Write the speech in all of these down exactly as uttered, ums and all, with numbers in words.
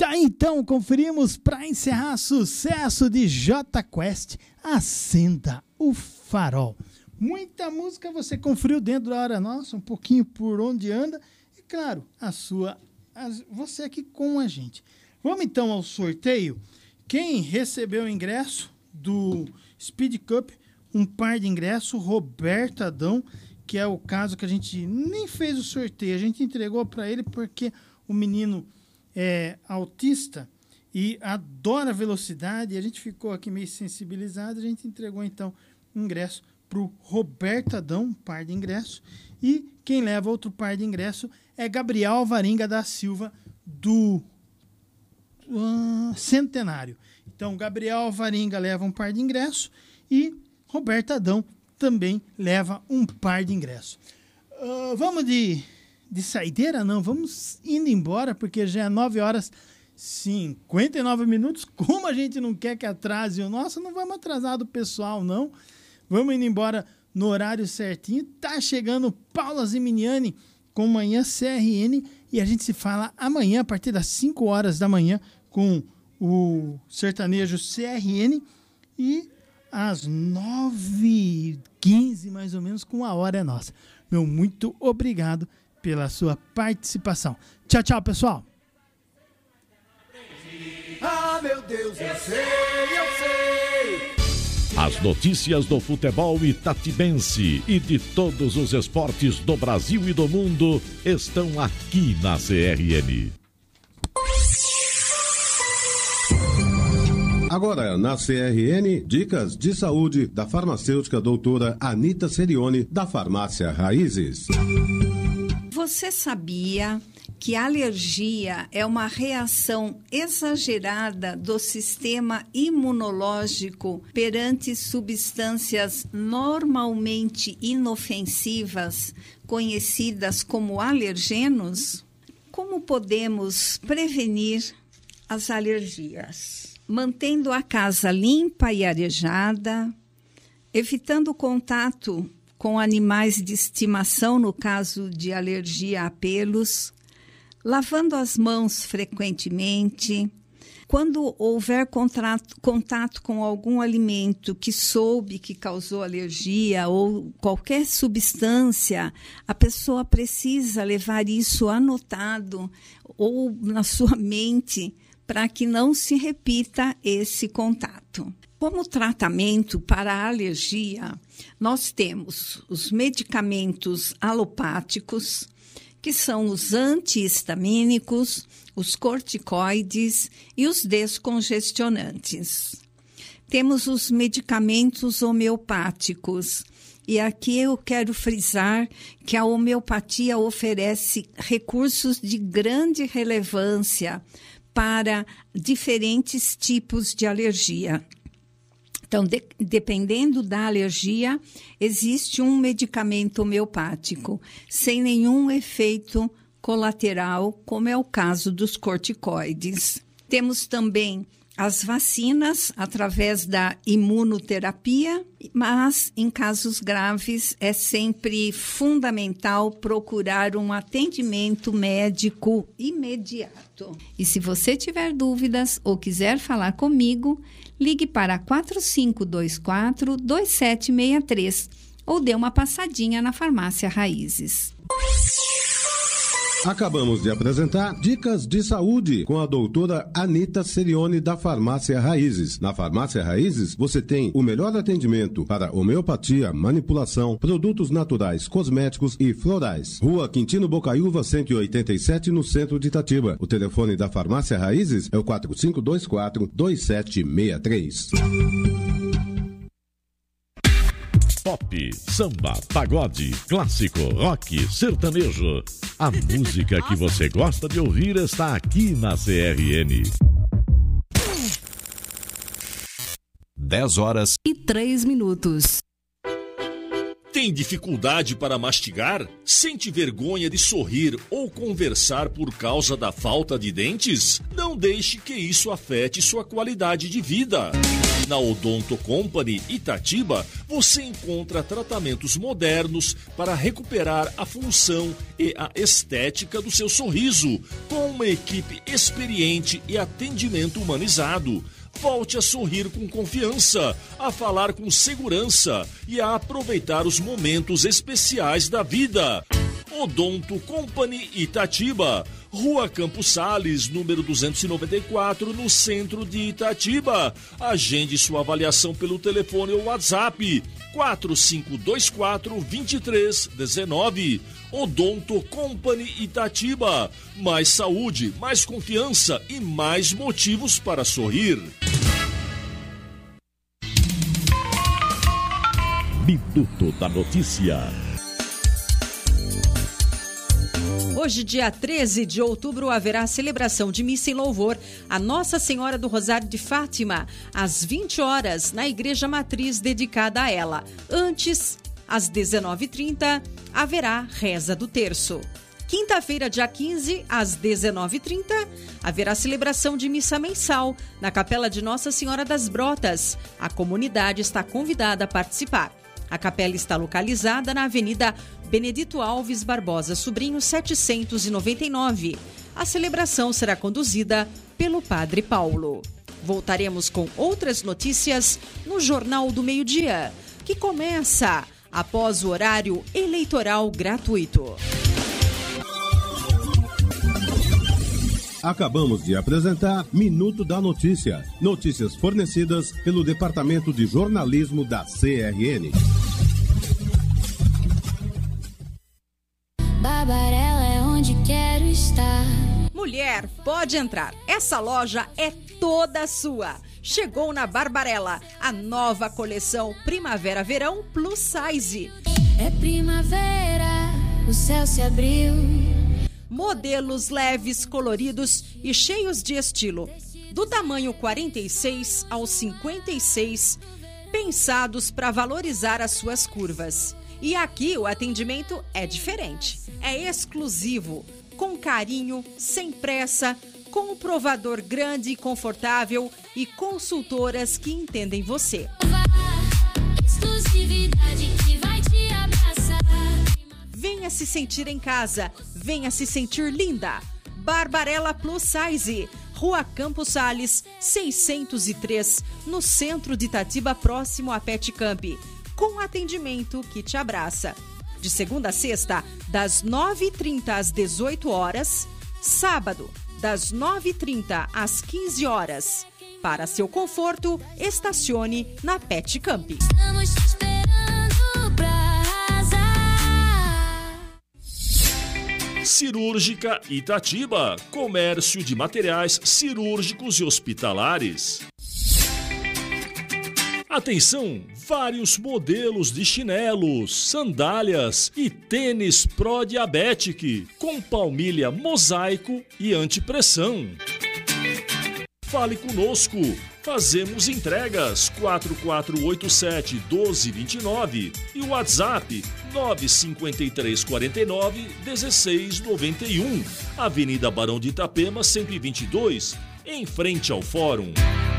Tá, então, conferimos para encerrar sucesso de Jota Quest, Acenda o Farol. Muita música você conferiu dentro da Hora Nossa, um pouquinho por onde anda, e claro, a sua, a, você aqui com a gente. Vamos então ao sorteio. Quem recebeu o ingresso do Speed Cup, um par de ingressos, Roberto Adão, que é o caso que a gente nem fez o sorteio, a gente entregou para ele porque o menino é autista e adora velocidade, e a gente ficou aqui meio sensibilizado, a gente entregou então o ingresso para o Roberto Adão, um par de ingressos, e quem leva outro par de ingressos é Gabriel Alvarenga da Silva, do uh, Centenário. Então, Gabriel Alvarenga leva um par de ingressos e Roberto Adão também leva um par de ingressos. Uh, vamos de, de saideira? Não, vamos indo embora, porque já é nove horas e cinquenta e nove minutos. Como a gente não quer que atrase o nosso, não vamos atrasar do pessoal, não. Vamos indo embora no horário certinho. Tá chegando Paula Ziminiani com Manhã C R N e a gente se fala amanhã a partir das cinco horas da manhã com o sertanejo C R N e às nove e quinze mais ou menos com A Hora é Nossa. Meu muito obrigado pela sua participação. Tchau, tchau, pessoal. Ah, meu Deus, eu sei, eu sei. As notícias do futebol itatibense e de todos os esportes do Brasil e do mundo estão aqui na C R N. Agora, na C R N, dicas de saúde da farmacêutica doutora Anita Serioni, da Farmácia Raízes. Você sabia que a alergia é uma reação exagerada do sistema imunológico perante substâncias normalmente inofensivas, conhecidas como alergenos? Como podemos prevenir as alergias? Mantendo a casa limpa e arejada, evitando contato com animais de estimação no caso de alergia a pelos, lavando as mãos frequentemente. Quando houver contrato, contato com algum alimento que soube que causou alergia ou qualquer substância, a pessoa precisa levar isso anotado ou na sua mente para que não se repita esse contato. Como tratamento para a alergia, nós temos os medicamentos alopáticos, que são os antihistamínicos, os corticoides e os descongestionantes. Temos os medicamentos homeopáticos, e aqui eu quero frisar que a homeopatia oferece recursos de grande relevância para diferentes tipos de alergia. Então, de, dependendo da alergia, existe um medicamento homeopático, sem nenhum efeito colateral, como é o caso dos corticoides. Temos também as vacinas, através da imunoterapia, mas em casos graves é sempre fundamental procurar um atendimento médico imediato. E se você tiver dúvidas ou quiser falar comigo, ligue para quatro cinco dois quatro, dois sete seis três ou dê uma passadinha na Farmácia Raízes. Acabamos de apresentar Dicas de Saúde com a doutora Anita Serioni, da Farmácia Raízes. Na Farmácia Raízes, você tem o melhor atendimento para homeopatia, manipulação, produtos naturais, cosméticos e florais. Rua Quintino Bocaiúva, cento e oitenta e sete, no centro de Itatiba. O telefone da Farmácia Raízes é o quatro cinco dois quatro, dois sete seis três. Pop, samba, pagode, clássico, rock, sertanejo. A música que você gosta de ouvir está aqui na C R N. dez horas e três minutos. Tem dificuldade para mastigar? Sente vergonha de sorrir ou conversar por causa da falta de dentes? Não deixe que isso afete sua qualidade de vida. Na Odonto Company Itatiba, você encontra tratamentos modernos para recuperar a função e a estética do seu sorriso, com uma equipe experiente e atendimento humanizado. Volte a sorrir com confiança, a falar com segurança e a aproveitar os momentos especiais da vida. Odonto Company Itatiba, Rua Campos Sales, número duzentos e noventa e quatro, no centro de Itatiba. Agende sua avaliação pelo telefone ou WhatsApp quatro cinco dois quatro, dois três um nove. Odonto Company Itatiba. Mais saúde, mais confiança e mais motivos para sorrir. Minuto da Notícia. Hoje, dia treze de outubro, haverá celebração de missa em louvor a Nossa Senhora do Rosário de Fátima, às vinte horas, na Igreja Matriz dedicada a ela. Antes, às dezenove e trinta, haverá reza do terço. Quinta-feira, dia quinze, às dezenove e trinta, haverá celebração de missa mensal na Capela de Nossa Senhora das Brotas. A comunidade está convidada a participar. A capela está localizada na Avenida Benedito Alves Barbosa Sobrinho, setecentos e noventa e nove. A celebração será conduzida pelo Padre Paulo. Voltaremos com outras notícias no Jornal do Meio-Dia, que começa após o horário eleitoral gratuito. Acabamos de apresentar Minuto da Notícia. Notícias fornecidas pelo Departamento de Jornalismo da C R N. Barbarella é onde quero estar. Mulher, pode entrar. Essa loja é toda sua. Chegou na Barbarella a nova coleção Primavera-Verão Plus Size. É primavera, o céu se abriu. Modelos leves, coloridos e cheios de estilo. Do tamanho quarenta e seis ao cinquenta e seis, pensados para valorizar as suas curvas. E aqui o atendimento é diferente. É exclusivo, com carinho, sem pressa, com um provador grande e confortável e consultoras que entendem você. Exclusividade que vai te abraçar. Venha se sentir em casa, venha se sentir linda. Barbarella Plus Size, Rua Campos Sales, seiscentos e três, no centro de Itatiba, próximo a Pet Camp, com atendimento que te abraça. De segunda a sexta, das nove e trinta às dezoito horas, sábado, das nove e trinta às quinze horas. Para seu conforto, estacione na Pet Camp. Estamos te esperando pra arrasar. Cirúrgica Itatiba, comércio de materiais cirúrgicos e hospitalares. Atenção, vários modelos de chinelos, sandálias e tênis Pro-Diabetic com palmilha mosaico e antipressão. Fale conosco, fazemos entregas quatro quatro oito sete, um dois dois nove e o WhatsApp nove cinco três quatro nove, um seis nove um, Avenida Barão de Itapema cento e vinte e dois, em frente ao Fórum.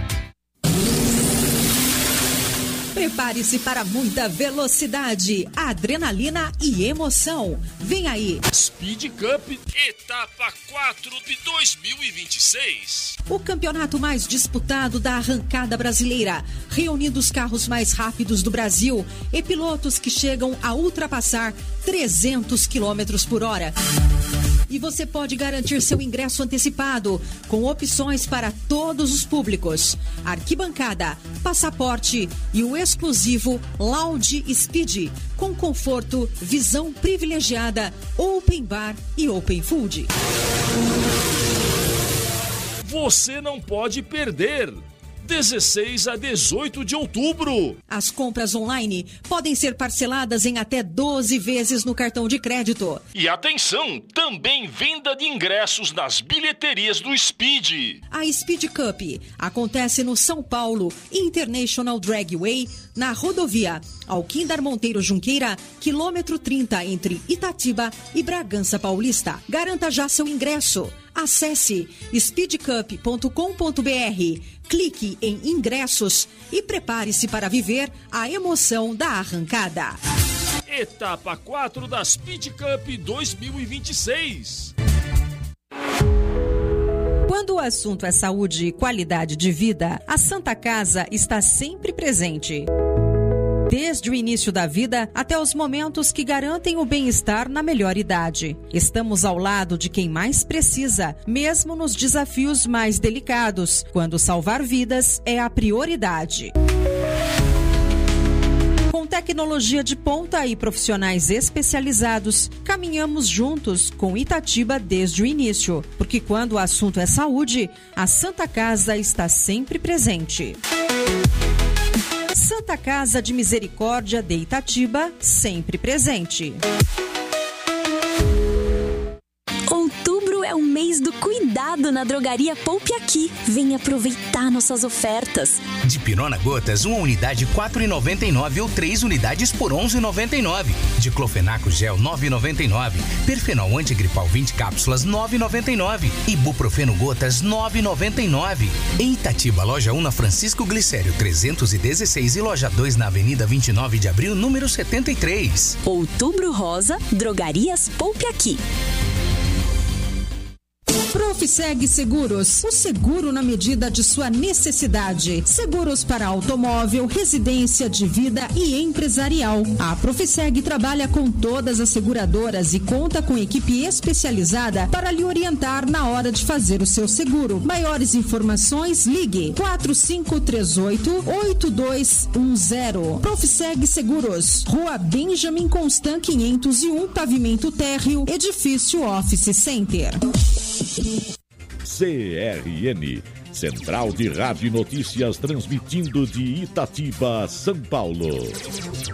Prepare-se para muita velocidade, adrenalina e emoção. Vem aí! Speed Cup, etapa quatro de dois mil e vinte e seis. O campeonato mais disputado da arrancada brasileira, reunindo os carros mais rápidos do Brasil e pilotos que chegam a ultrapassar trezentos quilômetros por hora. E você pode garantir seu ingresso antecipado, com opções para todos os públicos. Arquibancada, passaporte e o exclusivo Lounge Speed, com conforto, visão privilegiada, open bar e open food. Você não pode perder! dezesseis a dezoito de outubro. As compras online podem ser parceladas em até doze vezes no cartão de crédito. E atenção, também venda de ingressos nas bilheterias do Speed. A Speed Cup acontece no São Paulo International Dragway, na rodovia Alquindar Monteiro Junqueira, quilômetro trinta, entre Itatiba e Bragança Paulista. Garanta já seu ingresso. Acesse speed cup ponto com ponto b r, clique em ingressos e prepare-se para viver a emoção da arrancada. Etapa quatro da Speed Cup dois mil e vinte e seis. Quando o assunto é saúde e qualidade de vida, a Santa Casa está sempre presente. Desde o início da vida até os momentos que garantem o bem-estar na melhor idade. Estamos ao lado de quem mais precisa, mesmo nos desafios mais delicados, quando salvar vidas é a prioridade. Com tecnologia de ponta e profissionais especializados, caminhamos juntos com Itatiba desde o início, porque quando o assunto é saúde, a Santa Casa está sempre presente. Santa Casa de Misericórdia de Itatiba, sempre presente. Outubro é o mês do cuidado na Drogaria Poupe Aqui. Vem aproveitar nossas ofertas. Dipirona Gotas, uma unidade quatro reais e noventa e nove ou três unidades por onze reais e noventa e nove. Diclofenaco Gel nove reais e noventa e nove. Perfenol Antigripal vinte cápsulas nove reais e noventa e nove. Ibuprofeno Gotas nove reais e noventa e nove. Em Itatiba, loja um na Francisco Glicério trezentos e dezesseis e loja dois na Avenida vinte e nove de Abril, número setenta e três. Outubro Rosa, Drogarias Poupe Aqui. Profiseg Seguros, o seguro na medida de sua necessidade. Seguros para automóvel, residência, de vida e empresarial. A Profiseg trabalha com todas as seguradoras e conta com equipe especializada para lhe orientar na hora de fazer o seu seguro. Maiores informações, ligue quatro cinco três oito, oito dois um zero. Profiseg Seguros, Rua Benjamin Constant quinhentos e um, pavimento térreo, edifício Office Center. C R N, Central de Rádio e Notícias, transmitindo de Itatiba, São Paulo.